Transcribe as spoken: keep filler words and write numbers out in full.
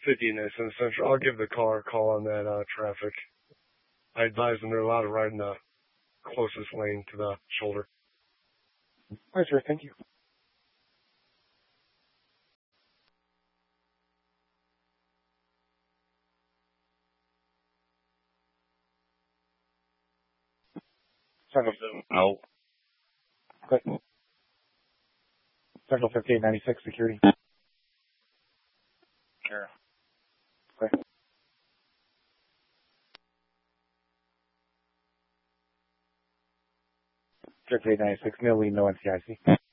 fifty-nine Center Central. I'll give the caller a call on that uh, traffic. I advise them they're allowed to ride in the closest lane to the shoulder. All right, sir. Thank you. Central. No. Click. Central fifty-eight ninety-six security. Sure. Click. fifty-eight ninety-six, no lead, no N C I C.